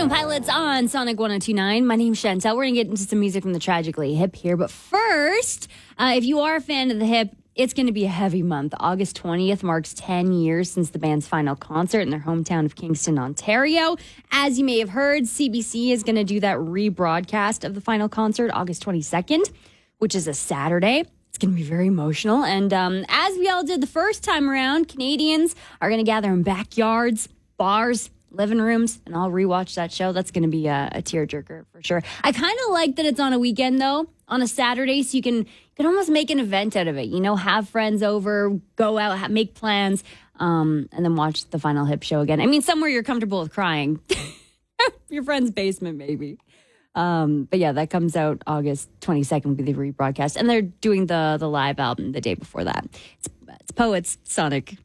21 Pilots on Sonic 102.9. My name's Chantel. We're going to get into some music from the Tragically Hip here. But first, if you are a fan of the Hip, it's going to be a heavy month. August 20th marks 10 years since the band's final concert in their hometown of Kingston, Ontario. As you may have heard, CBC is going to do that rebroadcast of the final concert August 22nd, which is a Saturday. It's going to be very emotional. And as we all did the first time around, Canadians are going to gather in backyards, bars, living rooms, and I'll rewatch that show. That's going to be a tearjerker for sure. I kind of like that it's on a weekend, though, on a Saturday, so you can almost make an event out of it. You know, have friends over, go out, make plans, and then watch the final Hip show again. I mean, somewhere you're comfortable with crying. Your friend's basement, maybe. But yeah, that comes out August 22nd will be the rebroadcast. And they're doing the live album the day before that. It's Poets, Sonic